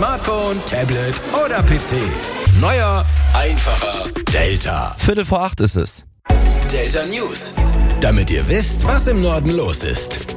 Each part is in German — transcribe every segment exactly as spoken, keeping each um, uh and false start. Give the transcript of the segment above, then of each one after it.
Smartphone, Tablet oder P C. Neuer, einfacher Delta. Viertel vor acht ist es. Delta News. Damit ihr wisst, was im Norden los ist.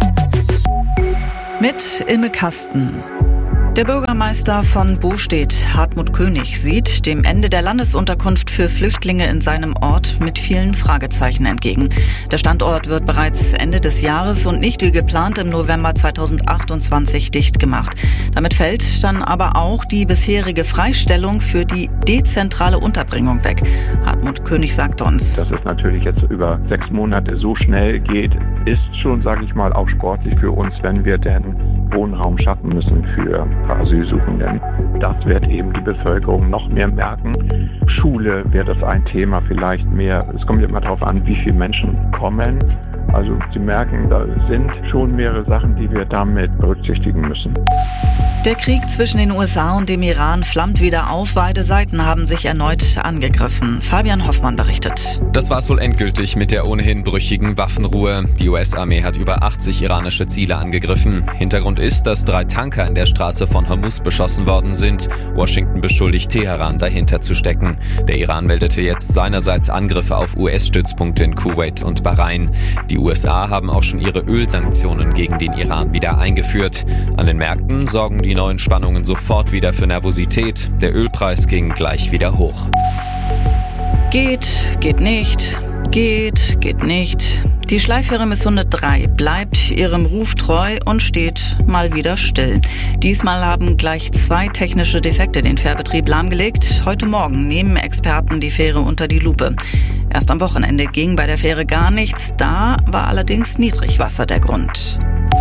Mit Ilme Kasten. Der Bürgermeister von Bostedt, Hartmut König, sieht dem Ende der Landesunterkunft für Flüchtlinge in seinem Ort mit vielen Fragezeichen entgegen. Der Standort wird bereits Ende des Jahres und nicht wie geplant im November zweitausendachtundzwanzig dicht gemacht. Damit fällt dann aber auch die bisherige Freistellung für die dezentrale Unterbringung weg. Hartmut König sagt uns: Dass es natürlich jetzt über sechs Monate so schnell geht, ist schon, sage ich mal, auch sportlich für uns, wenn wir denn Wohnraum schaffen müssen für Asylsuchenden. Das wird eben die Bevölkerung noch mehr merken. Schule wird das ein Thema vielleicht mehr. Es kommt immer darauf an, wie viele Menschen kommen. Also Sie merken, da sind schon mehrere Sachen, die wir damit berücksichtigen müssen. Der Krieg zwischen den U S A und dem Iran flammt wieder auf. Beide Seiten haben sich erneut angegriffen. Fabian Hoffmann berichtet. Das war es wohl endgültig mit der ohnehin brüchigen Waffenruhe. Die U S-Armee hat über achtzig iranische Ziele angegriffen. Hintergrund ist, dass drei Tanker in der Straße von Hormuz beschossen worden sind. Washington beschuldigt Teheran, dahinter zu stecken. Der Iran meldete jetzt seinerseits Angriffe auf U S-Stützpunkte in Kuwait und Bahrain. Die U S A haben auch schon ihre Ölsanktionen gegen den Iran wieder eingeführt. An den Märkten sorgen die neuen Spannungen sofort wieder für Nervosität. Der Ölpreis ging gleich wieder hoch. Geht, geht nicht, geht, geht nicht. Die Schleifhäre Misssunde drei bleibt ihrem Ruf treu und steht mal wieder still. Diesmal haben gleich zwei technische Defekte den Fährbetrieb lahmgelegt. Heute Morgen nehmen Experten die Fähre unter die Lupe. Erst am Wochenende ging bei der Fähre gar nichts. Da war allerdings Niedrigwasser der Grund.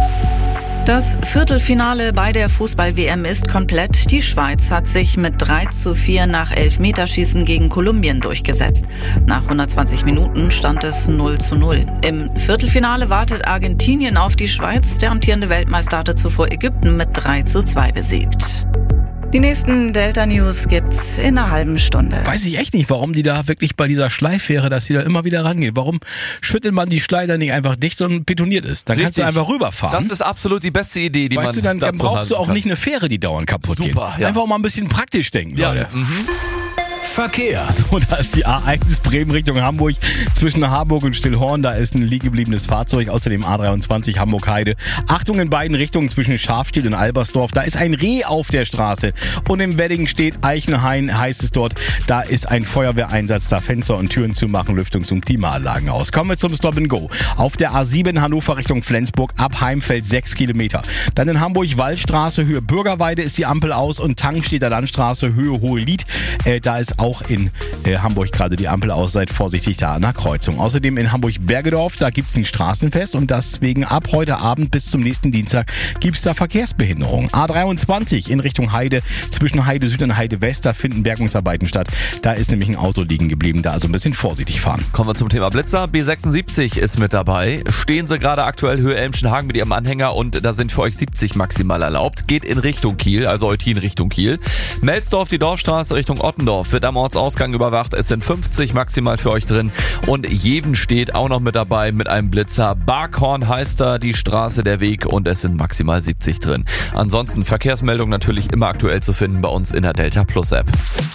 Das Viertelfinale bei der Fußball-W M ist komplett. Die Schweiz hat sich mit drei zu vier nach Elfmeterschießen gegen Kolumbien durchgesetzt. Nach hundertzwanzig Minuten stand es null zu null. Im Viertelfinale wartet Argentinien auf die Schweiz. Der amtierende Weltmeister hatte zuvor Ägypten mit drei zu zwei besiegt. Die nächsten Delta News gibt's in einer halben Stunde. Weiß ich echt nicht, warum die da wirklich bei dieser Schleiffähre, dass die da immer wieder rangehen. Warum schüttelt man die Schleider nicht einfach dicht und betoniert ist? Dann Richtig. Kannst du einfach rüberfahren. Das ist absolut die beste Idee, die weißt man du, dann, dann brauchst du auch kann. nicht eine Fähre, die dauernd kaputt Super, geht. Ja. Einfach mal ein bisschen praktisch denken, ja. Leute. Mhm. Verkehr. So, da ist die A eins Bremen Richtung Hamburg. Zwischen Harburg und Stillhorn, da ist ein liegengebliebenes Fahrzeug. Außerdem A dreiundzwanzig Hamburg-Heide. Achtung in beiden Richtungen zwischen Schafstiel und Albersdorf. Da ist ein Reh auf der Straße. Und im Wedding steht Eichenhain, heißt es dort. Da ist ein Feuerwehreinsatz. Da Fenster und Türen zumachen, Lüftungs- und Klimaanlagen aus. Kommen wir zum Stop and Go. Auf der A sieben Hannover Richtung Flensburg ab Heimfeld sechs Kilometer. Dann in Hamburg Waldstraße, Höhe Bürgerweide ist die Ampel aus. Und Tankstädter Landstraße, Höhe Hohelied. Äh, da ist auch in äh, Hamburg gerade die Ampel aus, seid vorsichtig da an der Kreuzung. Außerdem in Hamburg-Bergedorf, da gibt es ein Straßenfest und deswegen ab heute Abend bis zum nächsten Dienstag gibt es da Verkehrsbehinderung. A dreiundzwanzig in Richtung Heide, zwischen Heide Süd und Heide West, da finden Bergungsarbeiten statt. Da ist nämlich ein Auto liegen geblieben, da also ein bisschen vorsichtig fahren. Kommen wir zum Thema Blitzer. B sechsundsiebzig ist mit dabei. Stehen sie gerade aktuell Höhe Elmschenhagen mit ihrem Anhänger und da sind für euch siebzig maximal erlaubt. Geht in Richtung Kiel, also Eutin Richtung Kiel. Melsdorf, die Dorfstraße Richtung Ottendorf wird am Ortsausgang überwacht. Es sind fünfzig maximal für euch drin. Und Jeven steht auch noch mit dabei mit einem Blitzer. Barkhorn heißt da die Straße, der Weg und es sind maximal siebzig drin. Ansonsten Verkehrsmeldung natürlich immer aktuell zu finden bei uns in der Delta Plus App.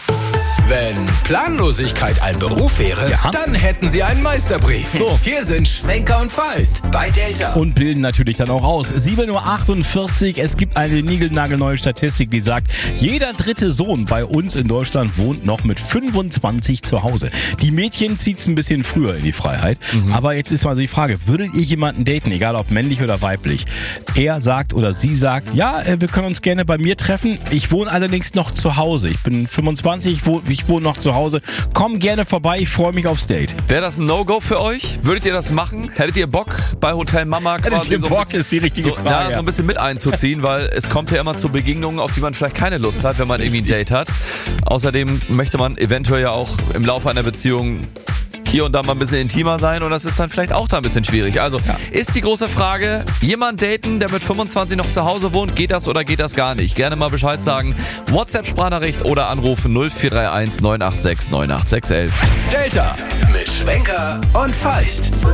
Wenn Planlosigkeit ein Beruf wäre, ja. dann hätten Sie einen Meisterbrief. So. Hier sind Schwenker und Feist bei Delta. Und bilden natürlich dann auch aus. sieben Uhr achtundvierzig, es gibt eine niegelnagelneue Statistik, die sagt, jeder dritte Sohn bei uns in Deutschland wohnt noch mit fünfundzwanzig zu Hause. Die Mädchen zieht's ein bisschen früher in die Freiheit. Mhm. Aber jetzt ist mal so die Frage, würdet ihr jemanden daten, egal ob männlich oder weiblich? Er sagt oder sie sagt, ja, wir können uns gerne bei mir treffen. Ich wohne allerdings noch zu Hause. Ich bin fünfundzwanzig, ich wohne, ich wohne noch zu Hause. Komm gerne vorbei, ich freue mich aufs Date. Wäre das ein No-Go für euch? Würdet ihr das machen? Hättet ihr Bock bei Hotel Mama quasi Hättet ihr so, Bock, ein bisschen, ist die richtige so, Frage. ja, so ein bisschen mit einzuziehen, weil es kommt ja immer zu Begegnungen, auf die man vielleicht keine Lust hat, wenn man irgendwie ein Date hat. Außerdem möchte man eventuell ja auch im Laufe einer Beziehung hier und da mal ein bisschen intimer sein und das ist dann vielleicht auch da ein bisschen schwierig. Also ja. Ist die große Frage, jemand daten, der mit fünfundzwanzig noch zu Hause wohnt, geht das oder geht das gar nicht? Gerne mal Bescheid sagen. WhatsApp-Sprachnachricht oder anrufen null vier drei eins neun acht sechs neun acht sechs eins eins. Delta mit Schwenker und Feist.